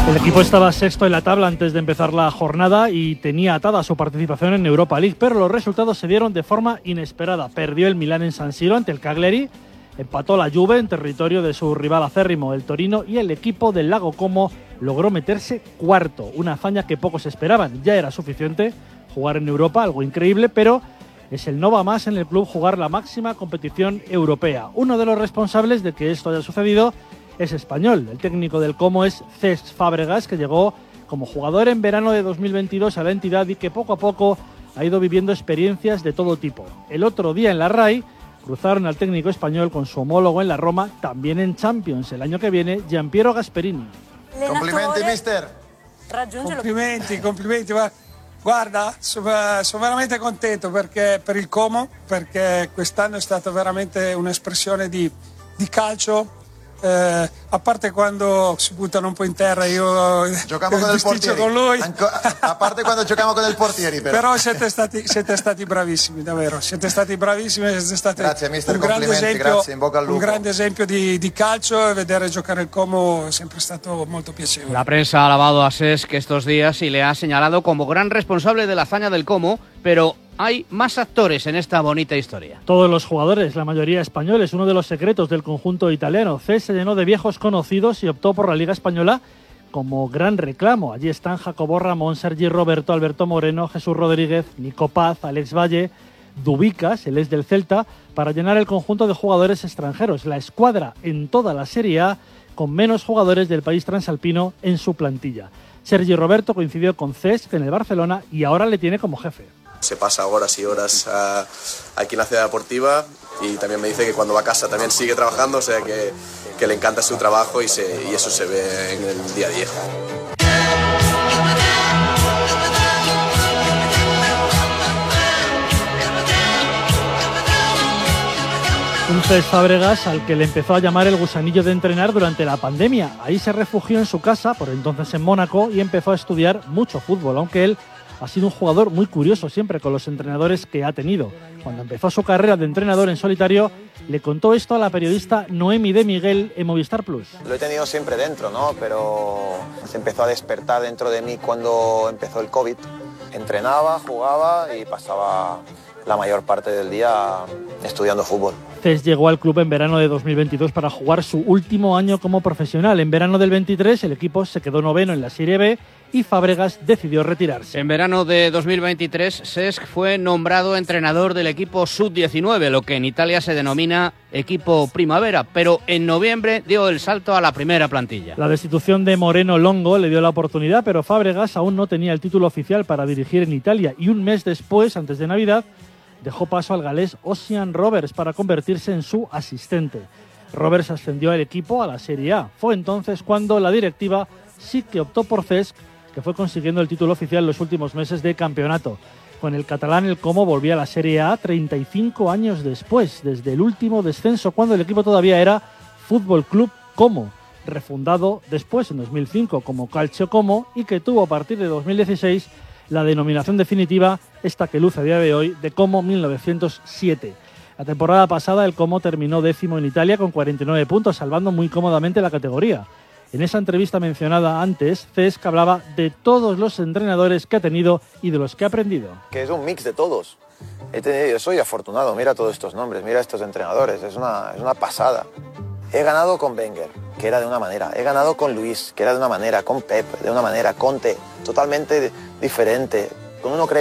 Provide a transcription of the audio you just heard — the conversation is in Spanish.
El equipo estaba sexto en la tabla antes de empezar la jornada y tenía atada su participación en Europa League, pero los resultados se dieron de forma inesperada. Perdió el Milán en San Siro ante el Cagliari, empató la Juve en territorio de su rival acérrimo, el Torino, y el equipo del Lago Como logró meterse cuarto, una hazaña que pocos esperaban. Ya era suficiente jugar en Europa, algo increíble, pero es el no va más en el club jugar la máxima competición europea. Uno de los responsables de que esto haya sucedido es español. El técnico del Como es Cesc Fábregas, que llegó como jugador en verano de 2022 a la entidad y que poco a poco ha ido viviendo experiencias de todo tipo. El otro día en la RAI cruzaron al técnico español con su homólogo en la Roma, también en Champions el año que viene, Giampiero Gasperini. Complimenti, mister. Complimenti. Guarda, sono veramente contento per il Como, perché quest'anno è stata veramente un'espressione di calcio. A parte quando si buttano un po' in terra, io giocavo con il portiere con lui. A parte quando giocavo con il portiere, però siete stati bravissimi, davvero. Siete stati bravissimi, siete stati grazie, mister, un grande esempio, grazie, in bocca al lupo. Un grande esempio di calcio, e vedere giocare il Como è sempre stato molto piacevole. La prensa ha alabado a Cesc estos días y le ha señalado como gran responsable de la hazaña del Como, pero hay más actores en esta bonita historia. Todos los jugadores, la mayoría españoles, uno de los secretos del conjunto italiano. Cesc se llenó de viejos conocidos y optó por la Liga Española como gran reclamo. Allí están Jacobo Ramón, Sergi Roberto, Alberto Moreno, Jesús Rodríguez, Nico Paz, Alex Valle, Dubicas, él es del Celta, para llenar el conjunto de jugadores extranjeros. La escuadra en toda la Serie A con menos jugadores del país transalpino en su plantilla. Sergi Roberto coincidió con Cesc en el Barcelona y ahora le tiene como jefe. Se pasa horas y horas aquí en la ciudad deportiva y también me dice que cuando va a casa también sigue trabajando, o sea que le encanta su trabajo y eso se ve en el día a día. Un Cesc Fábregas al que le empezó a llamar el gusanillo de entrenar durante la pandemia. Ahí se refugió en su casa, por entonces en Mónaco, y empezó a estudiar mucho fútbol, aunque él ha sido un jugador muy curioso siempre con los entrenadores que ha tenido. Cuando empezó su carrera de entrenador en solitario, le contó esto a la periodista Noemi de Miguel en Movistar Plus. Lo he tenido siempre dentro, ¿no? Pero se empezó a despertar dentro de mí cuando empezó el COVID. Entrenaba, jugaba y pasaba la mayor parte del día estudiando fútbol. Cesc llegó al club en verano de 2022 para jugar su último año como profesional. En verano del 23 el equipo se quedó noveno en la Serie B y Fábregas decidió retirarse. En verano de 2023 Cesc fue nombrado entrenador del equipo Sub-19, lo que en Italia se denomina equipo primavera, pero en noviembre dio el salto a la primera plantilla. La destitución de Moreno Longo le dio la oportunidad, pero Fábregas aún no tenía el título oficial para dirigir en Italia y un mes después, antes de Navidad, dejó paso al galés Ossian Roberts para convertirse en su asistente. Roberts ascendió al equipo a la Serie A. Fue entonces cuando la directiva sí que optó por Cesc, que fue consiguiendo el título oficial los últimos meses de campeonato. Con el catalán el Como volvía a la Serie A 35 años después, desde el último descenso, cuando el equipo todavía era Fútbol Club Como, refundado después en 2005 como Calcio Como y que tuvo a partir de 2016 la denominación definitiva, esta que luce a día de hoy, de Como 1907. La temporada pasada el Como terminó 10º en Italia con 49 puntos, salvando muy cómodamente la categoría. En esa entrevista mencionada antes, Cesc hablaba de todos los entrenadores que ha tenido y de los que ha aprendido. Que es un mix de todos. Yo soy afortunado, mira todos estos nombres, mira estos entrenadores, es una pasada. He ganado con Wenger, que era de una manera. He ganado con Luis, que era de una manera. Con Pep, de una manera. Conte, totalmente diferente. Con uno